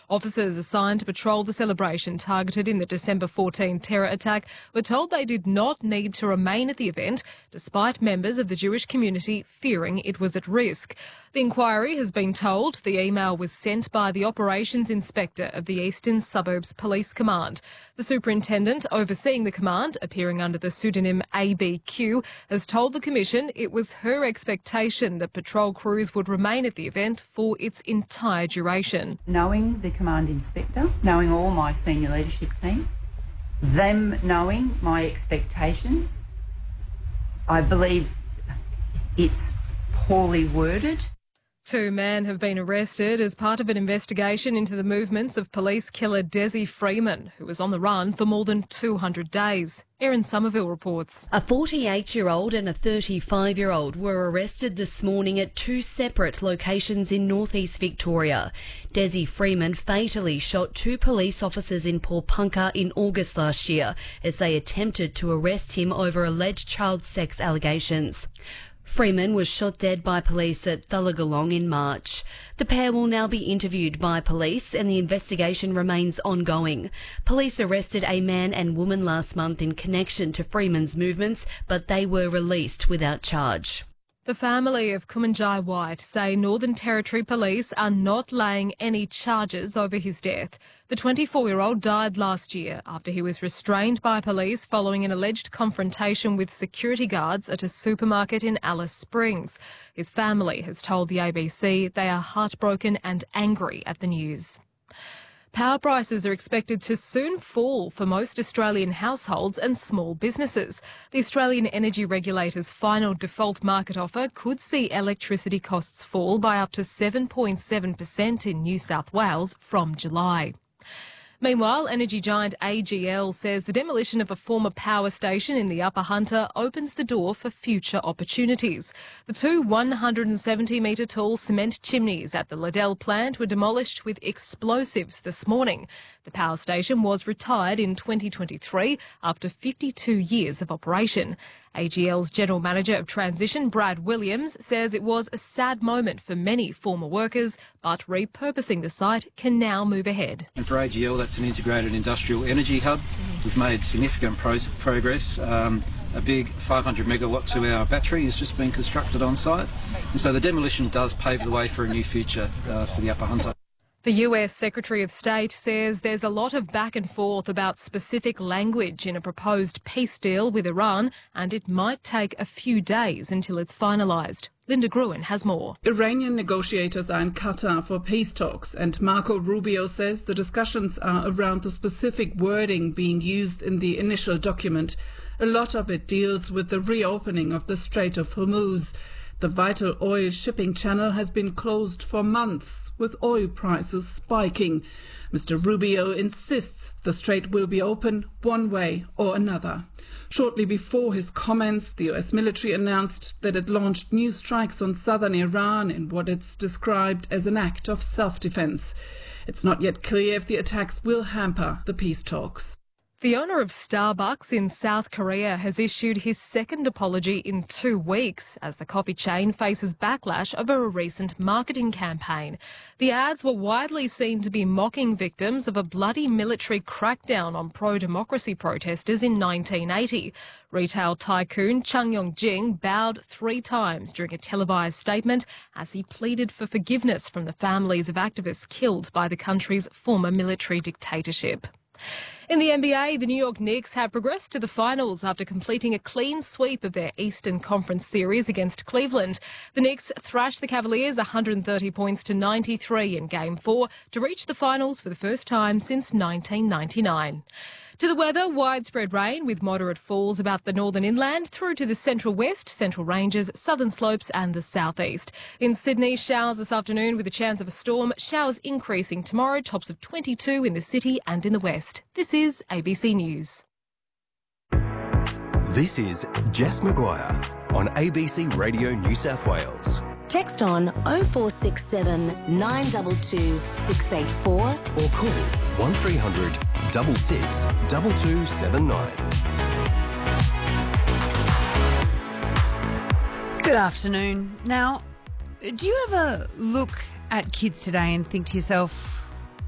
Officers assigned to patrol the celebration targeted in the December 14 terror attack were told they did not need to remain at the event, despite members of the Jewish community fearing it was at risk. The inquiry has been told the email was sent by the Operations Inspector of the Eastern Suburbs Police Command. The superintendent overseeing the command, appearing under the pseudonym ABQ, has told the Commission it was her expectation that patrol crews would remain at the event for its entire duration. Knowing the command inspector, knowing all my senior leadership team, them knowing my expectations, I believe it's poorly worded. 2 men have been arrested as part of an investigation into the movements of police killer Desi Freeman, who was on the run for more than 200 days. Erin Somerville reports. A 48-year-old and a 35-year-old were arrested this morning at 2 separate locations in northeast Victoria. Desi Freeman fatally shot 2 police officers in Paulpunka in August last year as they attempted to arrest him over alleged child sex allegations. Freeman was shot dead by police at Thullagalong in March. The pair will now be interviewed by police and the investigation remains ongoing. Police arrested a man and woman last month in connection to Freeman's movements, but they were released without charge. The family of Kumanjai White say Northern Territory Police are not laying any charges over his death. The 24-year-old died last year after he was restrained by police following an alleged confrontation with security guards at a supermarket in Alice Springs. His family has told the ABC they are heartbroken and angry at the news. Power prices are expected to soon fall for most Australian households and small businesses. The Australian Energy Regulator's final default market offer could see electricity costs fall by up to 7.7% in New South Wales from July. Meanwhile, energy giant AGL says the demolition of a former power station in the Upper Hunter opens the door for future opportunities. The 2 170-metre tall cement chimneys at the Liddell plant were demolished with explosives this morning. The power station was retired in 2023 after 52 years of operation. AGL's General Manager of Transition, Brad Williams, says it was a sad moment for many former workers, but repurposing the site can now move ahead. And for AGL, that's an integrated industrial energy hub. We've made significant progress. A big 500 megawatt 2-hour battery has just been constructed on site. And so the demolition does pave the way for a new future for the Upper Hunter. The US Secretary of State says there's a lot of back and forth about specific language in a proposed peace deal with Iran, and it might take a few days until it's finalised. Linda Gruen has more. Iranian negotiators are in Qatar for peace talks, and Marco Rubio says the discussions are around the specific wording being used in the initial document. A lot of it deals with the reopening of the Strait of Hormuz. The vital oil shipping channel has been closed for months, with oil prices spiking. Mr. Rubio insists the strait will be open one way or another. Shortly before his comments, the US military announced that it launched new strikes on southern Iran in what it's described as an act of self-defense. It's not yet clear if the attacks will hamper the peace talks. The owner of Starbucks in South Korea has issued his second apology in 2 weeks as the coffee chain faces backlash over a recent marketing campaign. The ads were widely seen to be mocking victims of a bloody military crackdown on pro-democracy protesters in 1980. Retail tycoon Chung Yong-jing bowed 3 times during a televised statement as he pleaded for forgiveness from the families of activists killed by the country's former military dictatorship. In the NBA, the New York Knicks have progressed to the finals after completing a clean sweep of their Eastern Conference series against Cleveland. The Knicks thrashed the Cavaliers 130 points to 93 in Game 4 to reach the finals for the first time since 1999. To the weather, widespread rain with moderate falls about the northern inland through to the central west, central ranges, southern slopes and the southeast. In Sydney, showers this afternoon with a chance of a storm. Showers increasing tomorrow, tops of 22 in the city and in the west. This is ABC News. This is Jess Maguire on ABC Radio New South Wales. Text on 0467 922 684 or call 1300 66 2279. Good afternoon. Now, do you ever look at kids today and think to yourself,